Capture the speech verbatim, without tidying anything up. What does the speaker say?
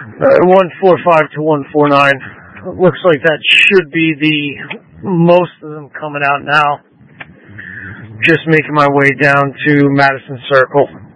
Uh, one forty-five to one forty-nine. Looks like that should be the most of them coming out now. Just making my way down to Madison Circle.